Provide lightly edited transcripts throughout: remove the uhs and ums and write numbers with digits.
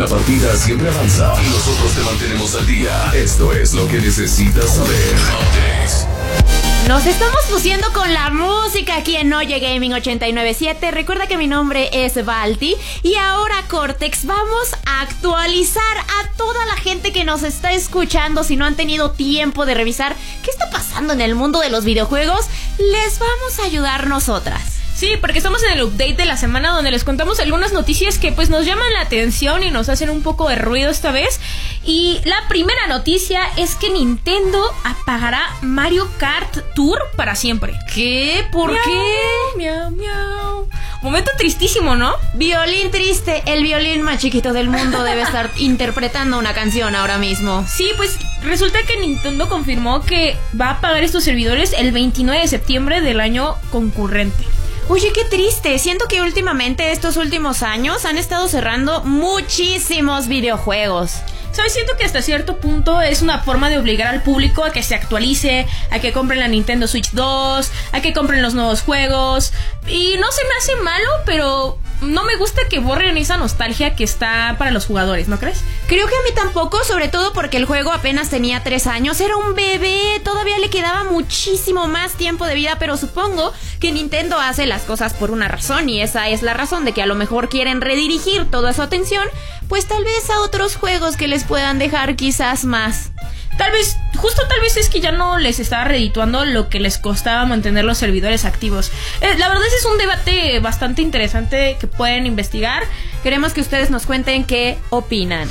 La partida siempre avanza y nosotros te mantenemos al día. Esto es lo que necesitas saber. Updates. Nos estamos luciendo con la música aquí en Oye Gaming 89.7. Recuerda que mi nombre es Balti. Y ahora, Cortex, vamos a actualizar a toda la gente que nos está escuchando. Si no han tenido tiempo de revisar qué está pasando en el mundo de los videojuegos, les vamos a ayudar nosotras. Sí, porque estamos en el update de la semana donde les contamos algunas noticias que pues nos llaman la atención y nos hacen un poco de ruido esta vez. Y la primera noticia es que Nintendo apagará Mario Kart Tour para siempre. ¿Qué? ¿Por qué? Miau, miau. Momento tristísimo, ¿no? Violín triste, el violín más chiquito del mundo debe estar interpretando una canción ahora mismo. Sí, pues resulta que Nintendo confirmó que va a apagar estos servidores el 29 de septiembre del año concurrente. Oye, qué triste. Siento que últimamente, estos últimos años, han estado cerrando muchísimos videojuegos. ¿Sabes? Siento que hasta cierto punto es una forma de obligar al público a que se actualice, a que compren la Nintendo Switch 2, a que compren los nuevos juegos. Y no se me hace malo, pero no me gusta que borren esa nostalgia que está para los jugadores, ¿no crees? Creo que a mí tampoco, sobre todo porque el juego apenas tenía 3 años, era un bebé, todavía le quedaba muchísimo más tiempo de vida, pero supongo que Nintendo hace las cosas por una razón, y esa es la razón de que a lo mejor quieren redirigir toda su atención, pues tal vez a otros juegos que les puedan dejar quizás más. Tal vez es que ya no les estaba redituando lo que les costaba mantener los servidores activos. La verdad es un debate bastante interesante que pueden investigar. Queremos que ustedes nos cuenten qué opinan.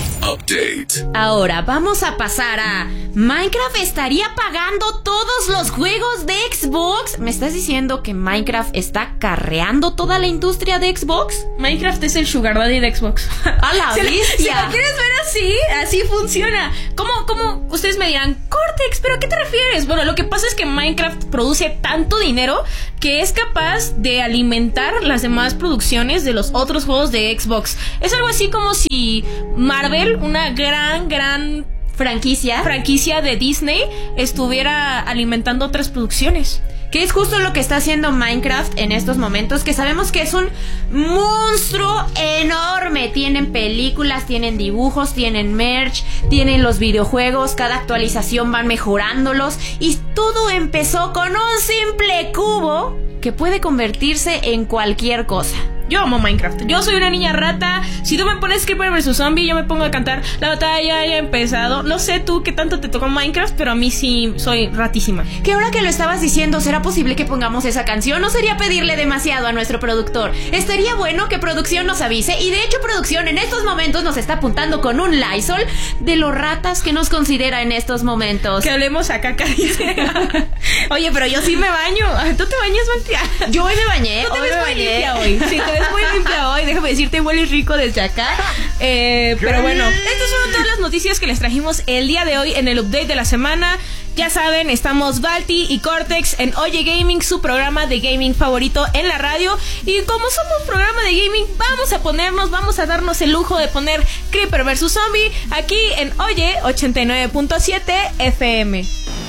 Update. Ahora vamos a pasar a... ¿Minecraft estaría pagando todos los juegos de Xbox? ¿Me estás diciendo que Minecraft está carreando toda la industria de Xbox? Minecraft es el sugar daddy de Xbox. ¡A la bestia! Si lo quieres ver así funciona. ¿Cómo? Ustedes me dirán, Cortex, ¿pero a qué te refieres? Bueno, lo que pasa es que Minecraft produce tanto dinero que es capaz de alimentar las demás producciones de los otros juegos de Xbox. Es algo así como si Marvel, una gran franquicia de Disney, estuviera alimentando otras producciones. Que es justo lo que está haciendo Minecraft en estos momentos, que sabemos que es un monstruo enorme. Tienen películas, tienen dibujos, tienen merch, tienen los videojuegos, cada actualización van mejorándolos, y todo empezó con un simple cubo que puede convertirse en cualquier cosa. Yo amo Minecraft. Yo soy una niña rata. Si tú me pones Creeper vs Zombie, yo me pongo a cantar La batalla ya ha empezado. No sé tú qué tanto te tocó Minecraft, pero a mí sí soy ratísima. Que ahora que lo estabas diciendo, ¿será posible que pongamos esa canción? ¿No sería pedirle demasiado a nuestro productor? Estaría bueno que producción nos avise. Y de hecho, producción en estos momentos nos está apuntando con un Lysol de los ratas que nos considera en estos momentos. Que hablemos a caca, dice. Oye, pero yo sí me baño. ¿Tú te bañas, Balti? Yo hoy me bañé. Tú te ves muy limpia hoy. Sí, te ves muy limpia hoy. Déjame decirte, hueles rico desde acá. Pero bueno, estas son todas las noticias que les trajimos el día de hoy en el update de la semana. Ya saben, estamos Balti y Cortex en Oye Gaming, su programa de gaming favorito en la radio. Y como somos programa de gaming, vamos a darnos el lujo de poner Creeper vs Zombie aquí en Oye 89.7 FM.